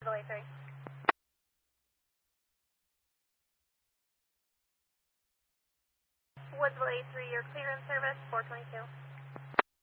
Woodsville A3. Woodsville A3, you're clear in service, 422.